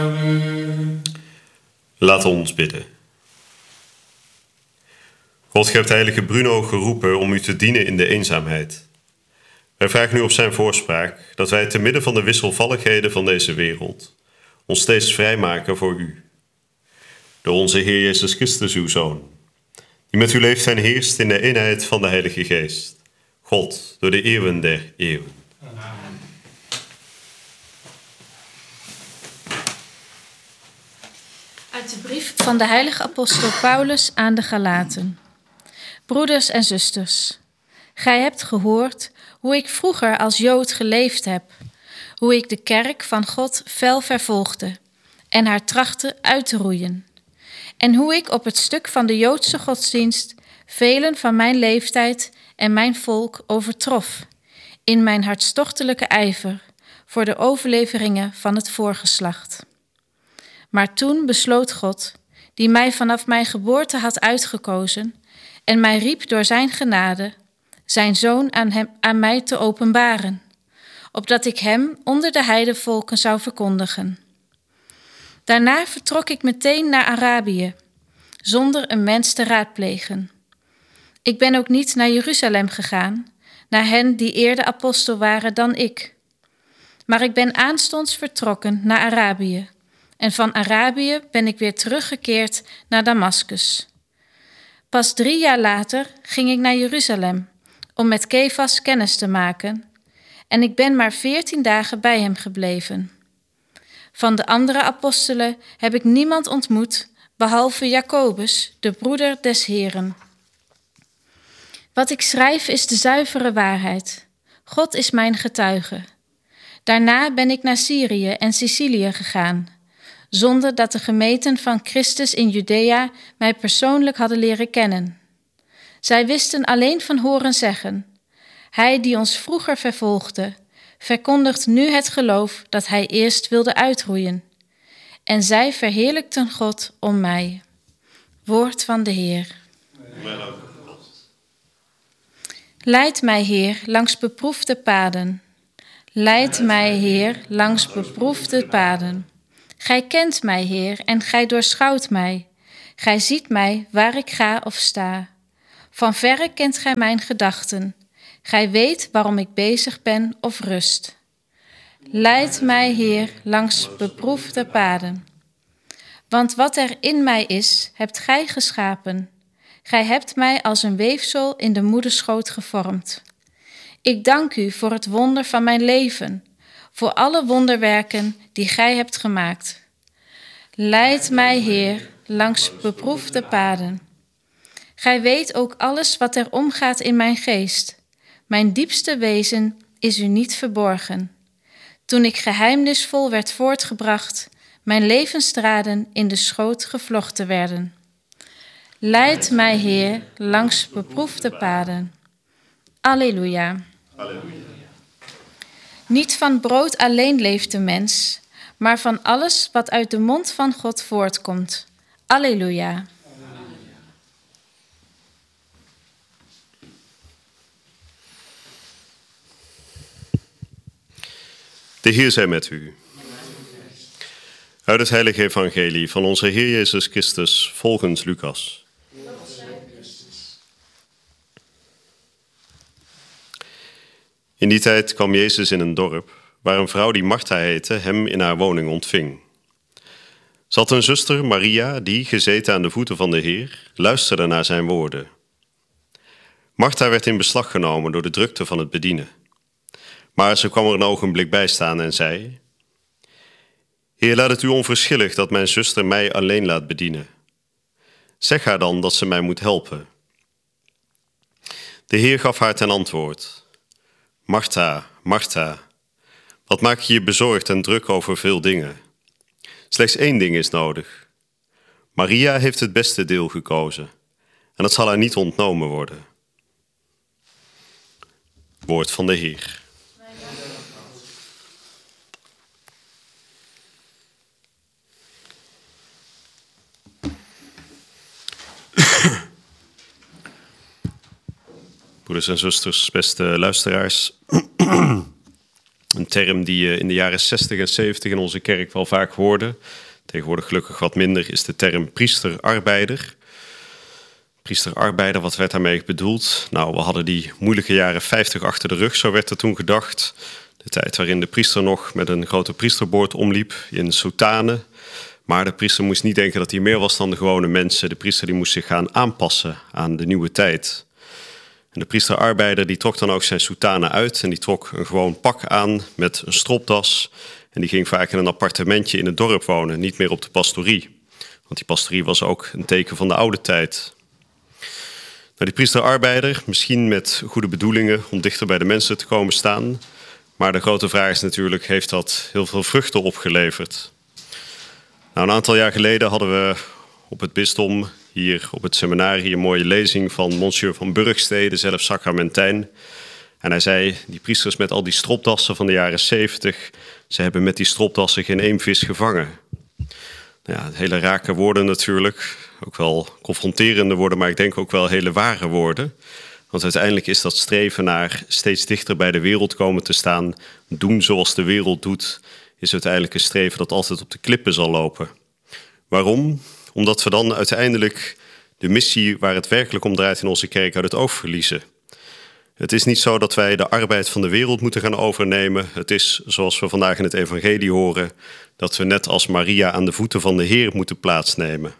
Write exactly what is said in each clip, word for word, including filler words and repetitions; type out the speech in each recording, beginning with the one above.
Laat ons bidden. God, gij hebt heilige Bruno geroepen om u te dienen in de eenzaamheid. Wij vragen u op zijn voorspraak dat wij te midden van de wisselvalligheden van deze wereld ons steeds vrijmaken voor u. Door onze Heer Jezus Christus, uw Zoon, die met u leeft en heerst in de eenheid van de Heilige Geest, God, door de eeuwen der eeuwen. Amen. Uit de brief van de heilige apostel Paulus aan de Galaten. Broeders en zusters, gij hebt gehoord hoe ik vroeger als Jood geleefd heb, hoe ik de kerk van God fel vervolgde en haar trachtte uit te roeien, en hoe ik op het stuk van de Joodse godsdienst velen van mijn leeftijd en mijn volk overtrof in mijn hartstochtelijke ijver voor de overleveringen van het voorgeslacht. Maar toen besloot God, die mij vanaf mijn geboorte had uitgekozen en mij riep door zijn genade, zijn Zoon aan, hem, aan mij te openbaren, opdat ik hem onder de heidenvolken zou verkondigen. Daarna vertrok ik meteen naar Arabië, zonder een mens te raadplegen. Ik ben ook niet naar Jeruzalem gegaan, naar hen die eerder apostel waren dan ik. Maar ik ben aanstonds vertrokken naar Arabië, en van Arabië ben ik weer teruggekeerd naar Damaskus. Pas drie jaar later ging ik naar Jeruzalem om met Kefas kennis te maken, en ik ben maar veertien dagen bij hem gebleven. Van de andere apostelen heb ik niemand ontmoet, behalve Jacobus, de broeder des Heren. Wat ik schrijf is de zuivere waarheid. God is mijn getuige. Daarna ben ik naar Syrië en Sicilië gegaan, zonder dat de gemeenten van Christus in Judea mij persoonlijk hadden leren kennen. Zij wisten alleen van horen zeggen: hij die ons vroeger vervolgde, verkondigt nu het geloof dat hij eerst wilde uitroeien. En zij verheerlijkten God om mij. Woord van de Heer. Leid mij, Heer, langs beproefde paden. Leid mij, Heer, langs beproefde paden. Gij kent mij, Heer, en gij doorschouwt mij. Gij ziet mij waar ik ga of sta. Van verre kent gij mijn gedachten. Gij weet waarom ik bezig ben of rust. Leid mij, Heer, langs beproefde paden. Want wat er in mij is, hebt gij geschapen. Gij hebt mij als een weefsel in de moederschoot gevormd. Ik dank u voor het wonder van mijn leven, voor alle wonderwerken die gij hebt gemaakt. Leid mij, Heer, langs beproefde paden. Gij weet ook alles wat er omgaat in mijn geest. Mijn diepste wezen is u niet verborgen. Toen ik geheimnisvol werd voortgebracht, mijn levensdraden in de schoot gevlochten werden. Leid mij, Heer, langs beproefde paden. Alleluia. Alleluia. Niet van brood alleen leeft de mens, maar van alles wat uit de mond van God voortkomt. Alleluia. De Heer zij met u. Uit het heilige evangelie van onze Heer Jezus Christus volgens Lucas. In die tijd kwam Jezus in een dorp waar een vrouw die Martha heette hem in haar woning ontving. Ze had een zuster, Maria, die, gezeten aan de voeten van de Heer, luisterde naar zijn woorden. Martha werd in beslag genomen door de drukte van het bedienen. Maar ze kwam er een ogenblik bij staan en zei: Heer, laat het u onverschillig dat mijn zuster mij alleen laat bedienen. Zeg haar dan dat ze mij moet helpen. De Heer gaf haar ten antwoord: Martha, Martha, wat maak je je bezorgd en druk over veel dingen? Slechts één ding is nodig. Maria heeft het beste deel gekozen en dat zal haar niet ontnomen worden. Woord van de Heer. Broeders en zusters, beste luisteraars. Een term die je in de jaren zestig en zeventig in onze kerk wel vaak hoorde. Tegenwoordig gelukkig wat minder, is de term priester-arbeider. Priester-arbeider, wat werd daarmee bedoeld? Nou, we hadden die moeilijke jaren vijftig achter de rug, zo werd er toen gedacht. De tijd waarin de priester nog met een grote priesterboord omliep in soutane. Maar de priester moest niet denken dat hij meer was dan de gewone mensen. De priester die moest zich gaan aanpassen aan de nieuwe tijd. En de priesterarbeider die trok dan ook zijn soutane uit en die trok een gewoon pak aan met een stropdas. En die ging vaak in een appartementje in het dorp wonen, niet meer op de pastorie. Want die pastorie was ook een teken van de oude tijd. Nou, die priesterarbeider, misschien met goede bedoelingen om dichter bij de mensen te komen staan. Maar de grote vraag is natuurlijk, heeft dat heel veel vruchten opgeleverd? Nou, een aantal jaar geleden hadden we op het bisdom, hier op het seminarie, een mooie lezing van Monsieur van Burgstede, zelf sacramentijn. En hij zei, die priesters met al die stropdassen van de jaren zeventig, ze hebben met die stropdassen geen één vis gevangen. Nou ja, hele rake woorden natuurlijk, ook wel confronterende woorden, maar ik denk ook wel hele ware woorden. Want uiteindelijk is dat streven naar steeds dichter bij de wereld komen te staan, doen zoals de wereld doet, is uiteindelijk een streven dat altijd op de klippen zal lopen. Waarom? Omdat we dan uiteindelijk de missie waar het werkelijk om draait in onze kerk uit het oog verliezen. Het is niet zo dat wij de arbeid van de wereld moeten gaan overnemen. Het is, zoals we vandaag in het evangelie horen, dat we net als Maria aan de voeten van de Heer moeten plaatsnemen.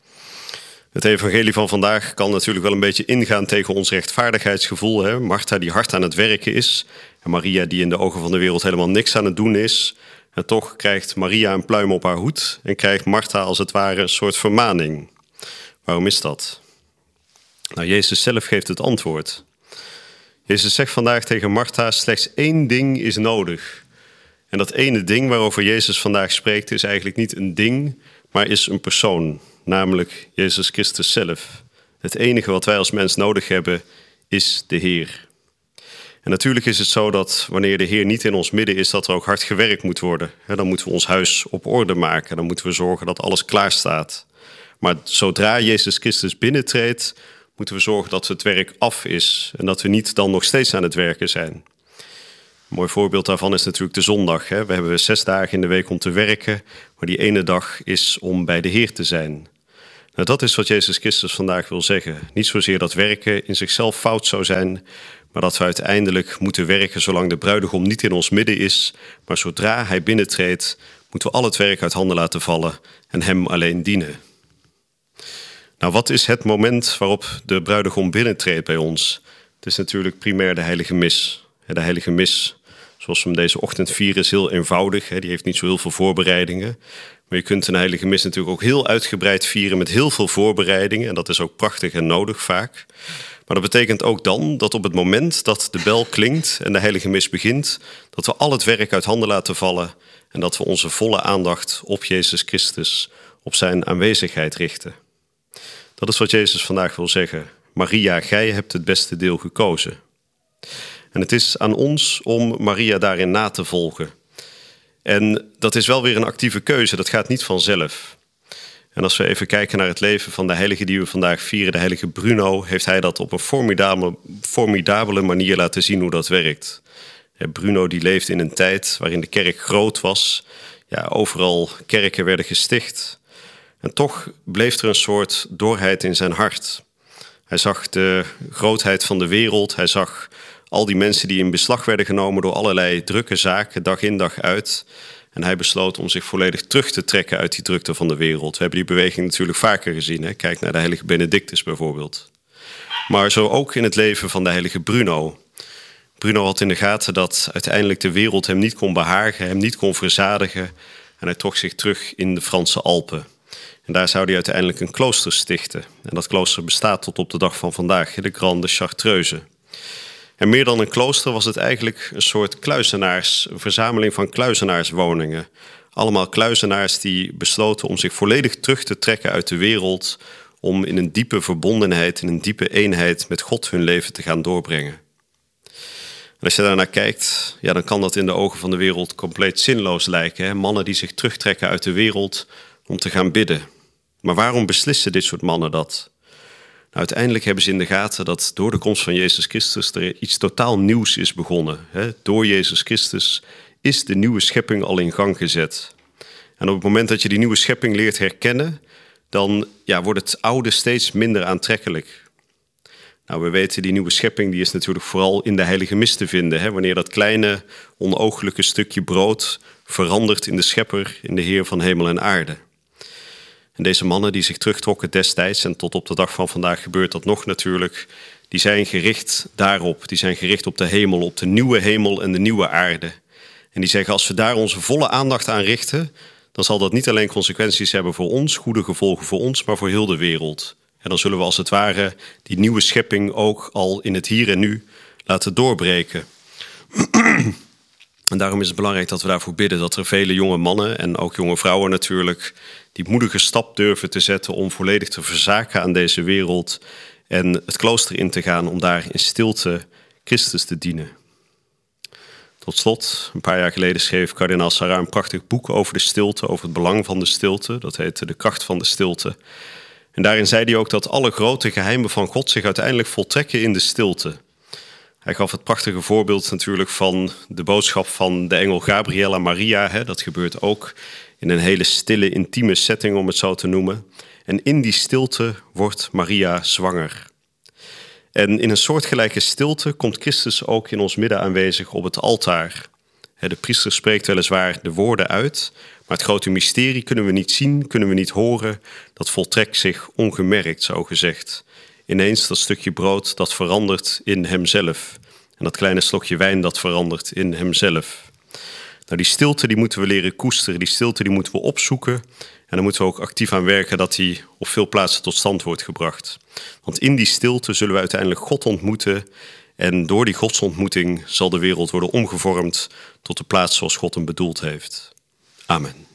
Het evangelie van vandaag kan natuurlijk wel een beetje ingaan tegen ons rechtvaardigheidsgevoel. Hè? Martha die hard aan het werken is en Maria die in de ogen van de wereld helemaal niks aan het doen is. En toch krijgt Maria een pluim op haar hoed en krijgt Martha als het ware een soort vermaning. Waarom is dat? Nou, Jezus zelf geeft het antwoord. Jezus zegt vandaag tegen Martha, slechts één ding is nodig. En dat ene ding waarover Jezus vandaag spreekt is eigenlijk niet een ding, maar is een persoon. Namelijk Jezus Christus zelf. Het enige wat wij als mens nodig hebben is de Heer. En natuurlijk is het zo dat wanneer de Heer niet in ons midden is, dat er ook hard gewerkt moet worden. Dan moeten we ons huis op orde maken. Dan moeten we zorgen dat alles klaar staat. Maar zodra Jezus Christus binnentreedt, moeten we zorgen dat het werk af is. En dat we niet dan nog steeds aan het werken zijn. Een mooi voorbeeld daarvan is natuurlijk de zondag. We hebben zes dagen in de week om te werken. Maar die ene dag is om bij de Heer te zijn. Nou, dat is wat Jezus Christus vandaag wil zeggen. Niet zozeer dat werken in zichzelf fout zou zijn, maar dat we uiteindelijk moeten werken zolang de bruidegom niet in ons midden is. Maar zodra hij binnentreedt, moeten we al het werk uit handen laten vallen en hem alleen dienen. Nou, wat is het moment waarop de bruidegom binnentreedt bij ons? Het is natuurlijk primair de heilige mis. De heilige mis, zoals we hem deze ochtend vieren, is heel eenvoudig. Die heeft niet zo heel veel voorbereidingen. Maar je kunt een heilige mis natuurlijk ook heel uitgebreid vieren met heel veel voorbereidingen. En dat is ook prachtig en nodig vaak. Maar dat betekent ook dan dat op het moment dat de bel klinkt en de heilige mis begint, dat we al het werk uit handen laten vallen en dat we onze volle aandacht op Jezus Christus, op zijn aanwezigheid richten. Dat is wat Jezus vandaag wil zeggen. Maria, gij hebt het beste deel gekozen. En het is aan ons om Maria daarin na te volgen. En dat is wel weer een actieve keuze, dat gaat niet vanzelf. En als we even kijken naar het leven van de heilige die we vandaag vieren, de heilige Bruno, heeft hij dat op een formidabele, formidabele manier laten zien hoe dat werkt. Bruno die leefde in een tijd waarin de kerk groot was. Ja, overal kerken werden gesticht. En toch bleef er een soort dorheid in zijn hart. Hij zag de grootheid van de wereld. Hij zag al die mensen die in beslag werden genomen door allerlei drukke zaken, dag in dag uit. En hij besloot om zich volledig terug te trekken uit die drukte van de wereld. We hebben die beweging natuurlijk vaker gezien. Hè? Kijk naar de heilige Benedictus bijvoorbeeld. Maar zo ook in het leven van de heilige Bruno. Bruno had in de gaten dat uiteindelijk de wereld hem niet kon behagen, hem niet kon verzadigen. En hij trok zich terug in de Franse Alpen. En daar zou hij uiteindelijk een klooster stichten. En dat klooster bestaat tot op de dag van vandaag, de Grande Chartreuse. En meer dan een klooster was het eigenlijk een soort kluizenaars, een verzameling van kluizenaarswoningen. Allemaal kluizenaars die besloten om zich volledig terug te trekken uit de wereld, om in een diepe verbondenheid, in een diepe eenheid met God hun leven te gaan doorbrengen. En als je daarnaar kijkt, ja, dan kan dat in de ogen van de wereld compleet zinloos lijken. Hè? Mannen die zich terugtrekken uit de wereld om te gaan bidden. Maar waarom beslissen dit soort mannen dat? Nou, uiteindelijk hebben ze in de gaten dat door de komst van Jezus Christus er iets totaal nieuws is begonnen. Hè? Door Jezus Christus is de nieuwe schepping al in gang gezet. En op het moment dat je die nieuwe schepping leert herkennen, dan ja, wordt het oude steeds minder aantrekkelijk. Nou, we weten, die nieuwe schepping die is natuurlijk vooral in de heilige mis te vinden. Hè? Wanneer dat kleine, onooglijke stukje brood verandert in de schepper, in de Heer van hemel en aarde. En deze mannen die zich terugtrokken destijds, en tot op de dag van vandaag gebeurt dat nog natuurlijk, die zijn gericht daarop. Die zijn gericht op de hemel, op de nieuwe hemel en de nieuwe aarde. En die zeggen, als we daar onze volle aandacht aan richten, dan zal dat niet alleen consequenties hebben voor ons, goede gevolgen voor ons, maar voor heel de wereld. En dan zullen we als het ware die nieuwe schepping ook al in het hier en nu laten doorbreken. En daarom is het belangrijk dat we daarvoor bidden, dat er vele jonge mannen en ook jonge vrouwen natuurlijk die moedige stap durven te zetten om volledig te verzaken aan deze wereld en het klooster in te gaan om daar in stilte Christus te dienen. Tot slot, een paar jaar geleden schreef kardinaal Sarah een prachtig boek over de stilte, over het belang van de stilte. Dat heette De kracht van de stilte. En daarin zei hij ook dat alle grote geheimen van God zich uiteindelijk voltrekken in de stilte. Hij gaf het prachtige voorbeeld natuurlijk van de boodschap van de engel Gabriel aan Maria. Hè. Dat gebeurt ook in een hele stille, intieme setting, om het zo te noemen. En in die stilte wordt Maria zwanger. En in een soortgelijke stilte komt Christus ook in ons midden aanwezig op het altaar. De priester spreekt weliswaar de woorden uit, maar het grote mysterie kunnen we niet zien, kunnen we niet horen. Dat voltrekt zich ongemerkt, zo gezegd. Ineens dat stukje brood dat verandert in hemzelf. En dat kleine slokje wijn dat verandert in hemzelf. Nou, die stilte die moeten we leren koesteren, die stilte die moeten we opzoeken. En dan moeten we ook actief aan werken dat die op veel plaatsen tot stand wordt gebracht. Want in die stilte zullen we uiteindelijk God ontmoeten. En door die godsontmoeting zal de wereld worden omgevormd tot de plaats zoals God hem bedoeld heeft. Amen.